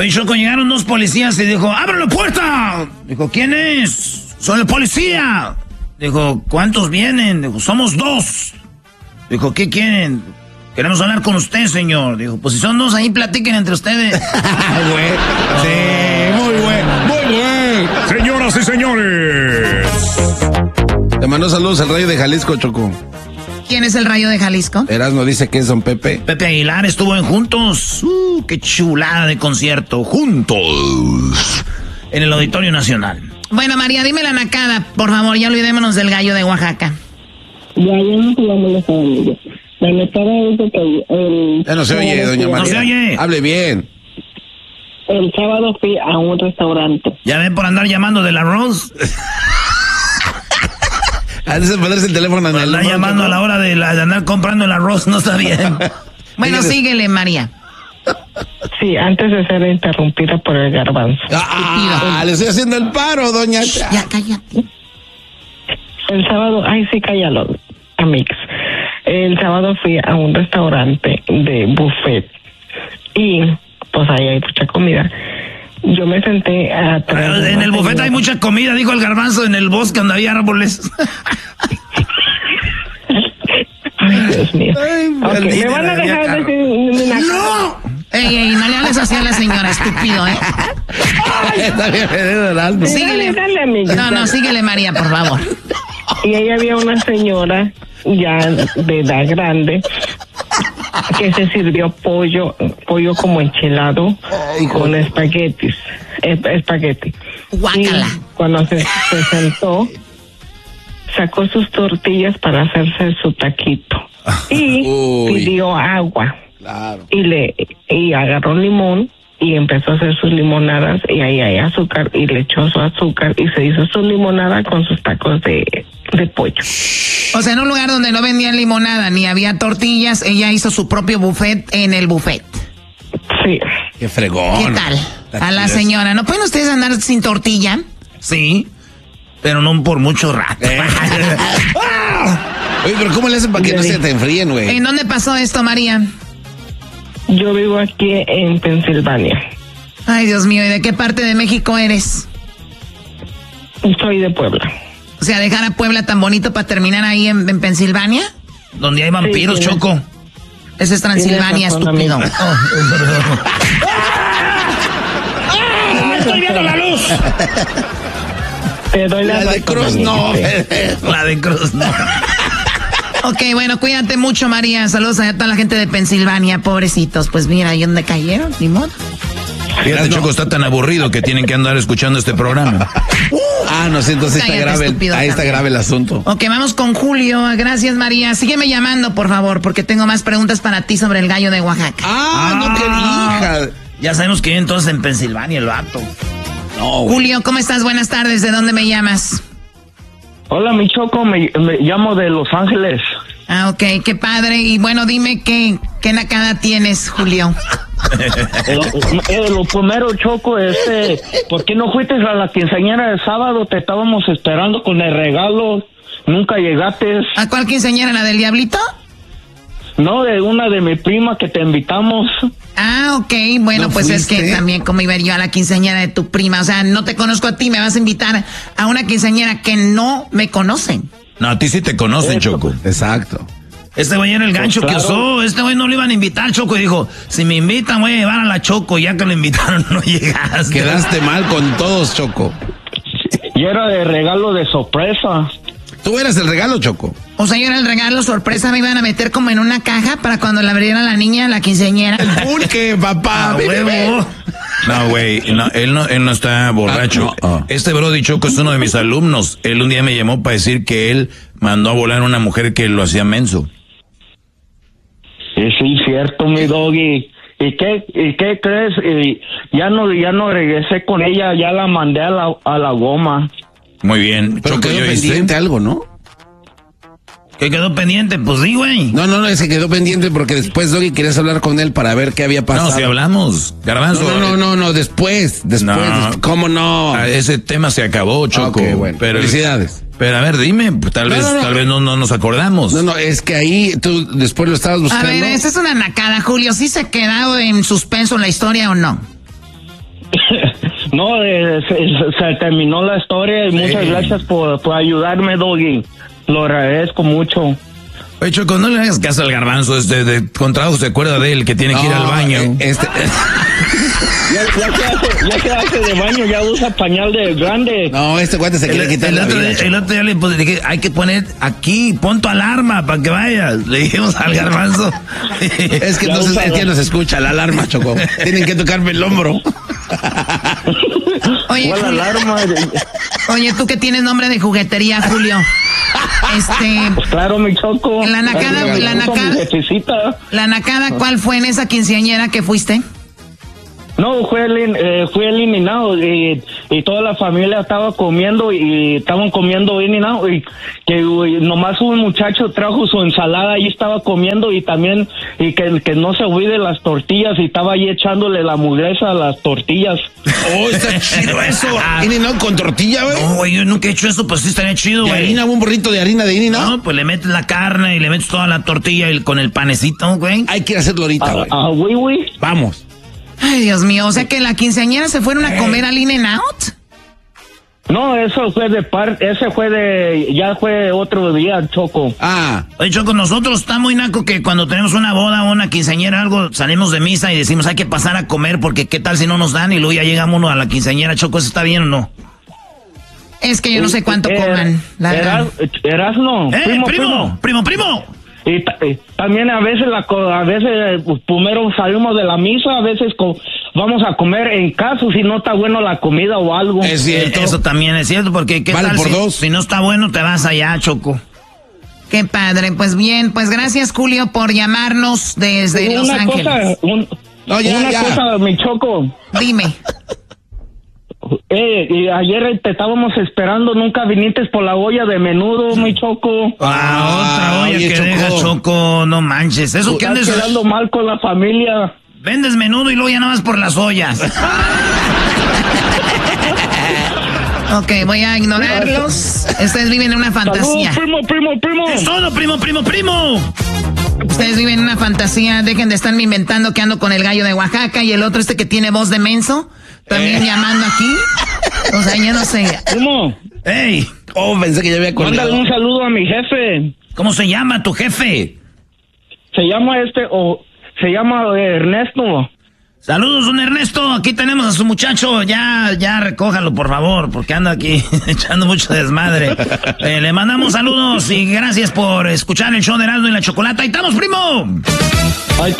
Oye, Choco, llegaron 2 policías y dijo, ¡abre la puerta! Dijo, ¿quién es? Soy el policía. Dijo, ¿cuántos vienen? Dijo, somos 2. Dijo, ¿qué quieren? Queremos hablar con usted, señor. Dijo, pues si son 2, ahí platiquen entre ustedes. Sí, muy buen. Señoras y señores. Te mando saludos al Rayo de Jalisco, Choco. ¿Quién es el Rayo de Jalisco? Erasmo dice que es don Pepe. Pepe Aguilar estuvo en Juntos. ¡Qué chulada de concierto! Juntos. En el Auditorio Nacional. Bueno, María, dime la nacada, por favor, ya olvidémonos del gallo de Oaxaca. Ya no te voy a molestar, amigo. La nacada es de que Ya no se oye, doña María. No se oye. Hable bien. El sábado fui a un restaurante. ¿Ya ven por andar llamando del arroz? Antes de ponerse el teléfono en Por el andar número, llamando Choco. a la hora de andar comprando el arroz, no está bien. Bueno, síguele, María. Sí, antes de ser interrumpida por el garbanzo. Le estoy haciendo el paro, doña. Ya, cállate. El sábado, ay, sí, cállalo, amigos. El sábado fui a un restaurante de buffet y pues ahí hay mucha comida. Yo me senté atrás. En el buffet hay mucha comida, dijo el garbanzo, en el bosque donde había árboles. Ay, Dios mío. Okay, ¿me van a dejar decir una cosa? ¡No! Ey, no le hables así a la señora, estúpido, ¿eh? Está bien, Erasmo. Síguele. Dale, amigo. No, síguele, María, por favor. Y ahí había una señora ya de edad grande que se sirvió pollo como enchilado con espagueti. Guácala. Y cuando se sentó, sacó sus tortillas para hacerse su taquito y pidió agua. Claro. Y agarró limón y empezó a hacer sus limonadas y ahí hay azúcar y le echó su azúcar y se hizo su limonada con sus tacos de pollo. O sea, en un lugar donde no vendían limonada ni había tortillas, ella hizo su propio buffet en el buffet. Sí. Qué fregón. ¿Qué tal? A la señora, ¿no pueden ustedes andar sin tortilla? Sí, pero no por mucho rato. Oye, pero ¿cómo le hacen para que no se te enfríen, güey? ¿En dónde pasó esto, María? Yo vivo aquí en Pensilvania. Ay, Dios mío, ¿y de qué parte de México eres? Soy de Puebla. O sea, dejar a Puebla tan bonito para terminar ahí en Pensilvania. Donde hay vampiros, Sí, Choco. Ese es Transilvania, Tienes razón, estúpido. amigo. ¡Estoy viendo la luz! Te doy la La de razón, Cruz amigo, no. sí. La de Cruz, no. Ok, bueno, cuídate mucho, María. Saludos a toda la gente de Pensilvania, pobrecitos. Pues mira, ahí donde cayeron, ni modo. Fíjate, Choco, está tan aburrido que tienen que andar escuchando este programa. No sé, entonces está Cállate, grave. estúpido, Ahí está también. grave el asunto. Ok, vamos con Julio. Gracias, María. Sígueme llamando, por favor, porque tengo más preguntas para ti sobre el gallo de Oaxaca. No, qué hija. Ya sabemos que entonces en Pensilvania el vato. No, güey. Julio, ¿cómo estás? Buenas tardes. ¿De dónde me llamas? Hola, mi Choco, me llamo de Los Ángeles. Ah, ok, qué padre. Y bueno, dime qué nacada tienes, Julio. Lo primero, Choco, ¿por qué no fuiste a la quinceañera el sábado? Te estábamos esperando con el regalo, nunca llegaste. ¿A cuál quinceañera? ¿La del Diablito? No, de una de mi prima que te invitamos. Ah, ok, bueno, ¿No pues fuiste? es que también como iba yo a la quinceañera de tu prima, o sea, no te conozco a ti, me vas a invitar a una quinceañera que no me conocen. No, a ti sí te conocen, Choco. Exacto. Este güey era el gancho Pues que claro. usó. Este güey no lo iban a invitar, Choco. Y dijo, si me invitan, voy a llevar a la Choco. Ya que lo invitaron, no llegaste. Quedaste mal con todos, Choco. Y era de regalo de sorpresa. Tú eras el regalo, Choco. O sea, yo era el regalo sorpresa, me iban a meter como en una caja para cuando la abriera la niña, la quinceañera. Pulque, papá. ¡A huevo! No, güey, él no está borracho. no. Este Brody Choco es uno de mis alumnos. Él un día me llamó para decir que él mandó a volar a una mujer que lo hacía menso. Sí, cierto, mi doggy. ¿Y qué crees? Ya no regresé con ella, ya la mandé a la goma. Muy bien. Pero Choco, quedó ¿yo pendiente viste? algo, ¿no? ¿Qué quedó pendiente? Pues sí, güey. No, se quedó pendiente porque después, Doggy, querías hablar con él para ver qué había pasado. No, si hablamos. Garbanzo. No, después. No. ¿Cómo no? Ese tema se acabó, Choco. Ok, bueno. Felicidades. Pero a ver, dime, pues, tal vez no nos acordamos. No, es que ahí tú después lo estabas A buscando. ver, esta es una nacada, Julio. ¿Sí se ha quedado en suspenso la historia o no? No, se terminó la historia y muchas gracias por ayudarme, Doggy. Lo agradezco mucho. Oye, Choco, no le hagas caso al garbanzo, con trabajo se acuerda de él, que tiene que ir al baño. Ya que hace de baño, ya usa pañal de grande. No, este cuate se quiere quitar la vida. El otro día le dije, hay que poner aquí, pon tu alarma para que vayas. Le dijimos al garbanzo. Es que entonces es que nos escucha la alarma, Choco. Tienen que tocarme el hombro. Oye, Julio, alarma? Oye, tú que tienes nombre de juguetería, Julio. Pues claro, mi Choco. La nacada, ¿cuál fue en esa quinceañera que fuiste? No, fue eliminado y toda la familia estaba comiendo y estaban comiendo eliminado y que nomás un muchacho trajo su ensalada y estaba comiendo y también y que no se olvide las tortillas y estaba ahí echándole la mugreza a las tortillas. Oh, está chido eso. ¿In-N-Out con tortilla, güey? No, güey, yo nunca he hecho eso, pues sí estaría chido, güey. ¿Harina, un burrito de harina de In-N-Out? No, pues le metes la carne y le metes toda la tortilla con el panecito, güey. Hay que hacerlo ahorita, güey. Güey. Vamos. Ay, Dios mío, o sea que la quinceañera se fueron a comer al In-N-Out. No, eso fue ya fue otro día, Choco. Oye, Choco, nosotros está muy naco que cuando tenemos una boda o una quinceañera algo, salimos de misa y decimos hay que pasar a comer porque qué tal si no nos dan y luego ya llegamos uno a la quinceañera, Choco, ¿eso está bien o no? Es que yo no sé cuánto coman, la verdad. Erasno, primo. Y también a veces primero salimos de la misa, a veces vamos a comer en casa si no está bueno la comida o algo. Es cierto. Eso también es cierto, porque qué tal si no está bueno te vas allá, Choco. Qué padre, pues bien, pues gracias, Julio, por llamarnos desde Los Ángeles. Una cosa, mi Choco. Dime. Y ayer te estábamos esperando, nunca viniste por la olla de menudo, mi Choco. Otra olla que deja, Choco, no manches. Eso que andes quedando mal con la familia. Vendes menudo y luego ya nada más por las ollas. Ok, voy a ignorarlos. Ustedes viven en una fantasía. ¡Salud, primo! ¡Es todo, primo! Ustedes viven en una fantasía. Dejen de estarme inventando que ando con el gallo de Oaxaca y el otro que tiene voz de menso. También llamando aquí. O sea, yo no sé. Primo. ¡Ey! Oh, pensé que ya había colgado. Mándale un saludo a mi jefe. ¿Cómo se llama tu jefe? Se llama Ernesto. Saludos, don Ernesto. Aquí tenemos a su muchacho. Ya recójalo, por favor, porque anda aquí echando mucho desmadre. Le mandamos saludos y gracias por escuchar el show de Erasmo y la Chocolata. ¡Ahí estamos, primo! Ahí